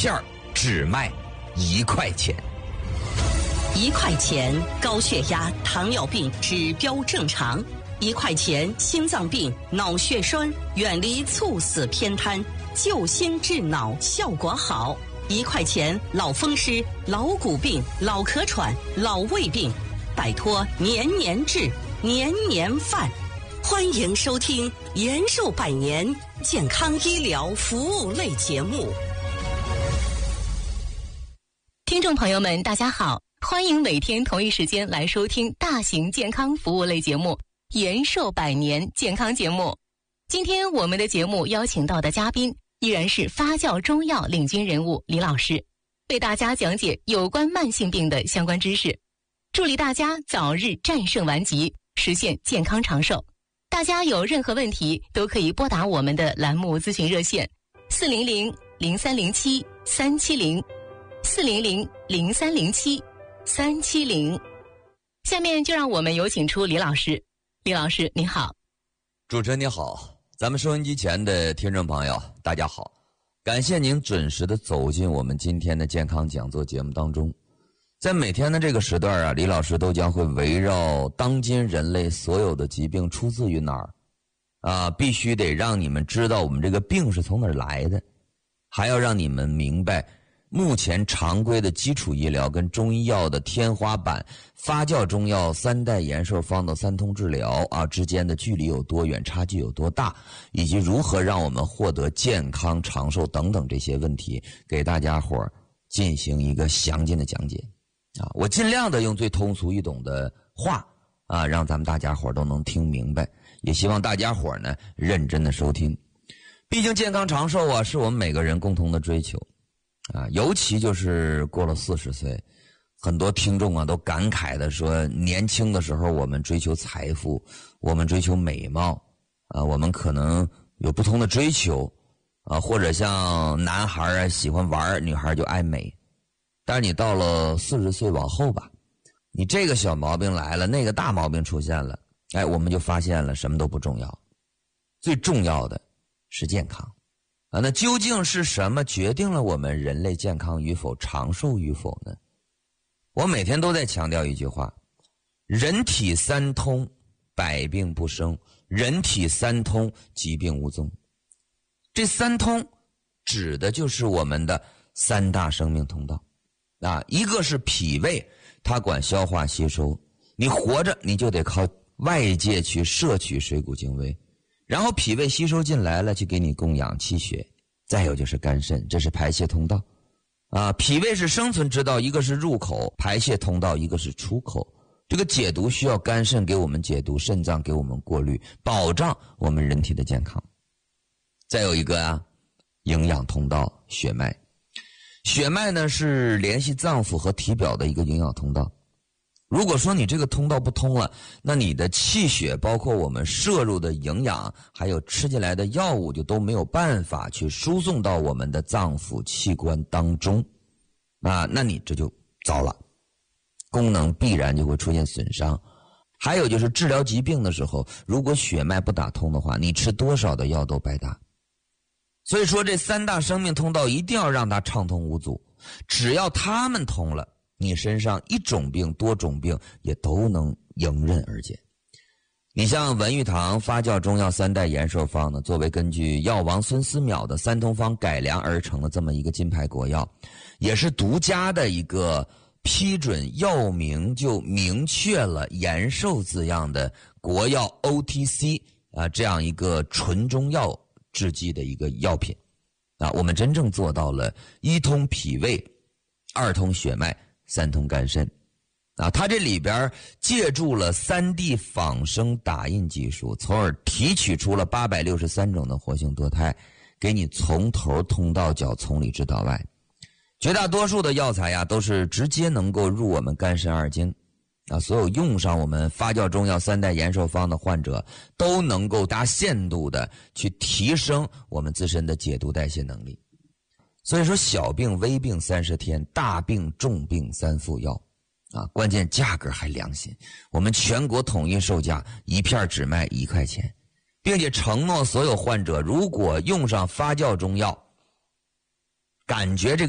片只卖1块钱。 1块钱，高血压、糖尿病指标正常；1块钱，心脏病、脑血栓远离猝死偏瘫，救心治脑效果好；1块钱，老风湿、老骨病、老咳喘、老胃病，摆脱年年治、年年犯。欢迎收听延寿百年健康医疗服务类节目。 听众朋友们，大家好，欢迎每天同一时间来收听大型健康服务类节目延寿百年健康节目。今天我们的节目邀请到的嘉宾依然是发酵中药领军人物李老师，为大家讲解有关慢性病的相关知识，助力大家早日战胜顽疾，实现健康长寿。大家有任何问题都可以拨打我们的栏目咨询热线400-0307-370 400-0307-370。下面就让我们有请出李老师。李老师您好。 主持人你好，咱们收音机前的听众朋友大家好，感谢您准时的走进我们今天的健康讲座节目当中。在每天的这个时段啊，李老师都将会围绕当今人类所有的疾病出自于哪儿啊，必须得让你们知道我们这个病是从哪儿来的，还要让你们明白目前常规的基础医疗跟中医药的天花板发酵中药3代延寿方的3通治疗啊之间的距离有多远，差距有多大，以及如何让我们获得健康长寿等等这些问题，给大家伙进行一个详尽的讲解啊。我尽量的用最通俗易懂的话啊，让咱们大家伙都能听明白，也希望大家伙呢认真的收听。毕竟健康长寿啊是我们每个人共同的追求啊，尤其就是过了40岁，很多听众啊都感慨的说，年轻的时候我们追求财富，我们追求美貌啊，我们可能有不同的追求啊，或者像男孩啊喜欢玩，女孩就爱美。但是你到了40岁往后吧，你这个小毛病来了，那个大毛病出现了，哎，我们就发现了什么都不重要，最重要的是健康啊。那究竟是什么决定了我们人类健康与否、长寿与否呢？我每天都在强调一句话：人体3通，百病不生；人体3通，疾病无踪。这3通指的就是我们的3大生命通道啊，一个是脾胃，它管消化吸收，你活着你就得靠外界去摄取水谷精微，然后脾胃吸收进来了，去给你供养气血。再有就是肝肾，这是排泄通道啊。脾胃是生存之道，一个是入口；排泄通道，一个是出口。这个解毒需要肝肾给我们解毒，肾脏给我们过滤，保障我们人体的健康。再有一个啊，营养通道，血脉。血脉呢是联系脏腑和体表的一个营养通道。如果说你这个通道不通了，那你的气血包括我们摄入的营养还有吃进来的药物就都没有办法去输送到我们的脏腑器官当中啊，那你这就糟了，功能必然就会出现损伤。还有就是治疗疾病的时候，如果血脉不打通的话，你吃多少的药都白搭。所以说这3大生命通道一定要让它畅通无阻，只要它们通了，你身上一种病多种病也都能迎刃而解。你像文玉堂发酵中药3代延寿方呢，作为根据药王孙思邈的3通方改良而成的这么一个金牌国药，也是独家的一个批准药名就明确了延寿字样的国药 OTC 啊，这样一个纯中药制剂的一个药品啊，我们真正做到了1通脾胃，2通血脉，3通肝肾啊。它这里边借助了3D 仿生打印技术，从而提取出了863种的活性多肽，给你从头通到脚，从里至到外。绝大多数的药材呀都是直接能够入我们肝肾2经啊，所有用上我们发酵中药3代延寿方的患者都能够大限度的去提升我们自身的解毒代谢能力。所以说小病微病30天，大病重病3副药啊，关键价格还良心，我们全国统一售价1片只卖1块钱，并且承诺所有患者如果用上发酵中药，感觉这个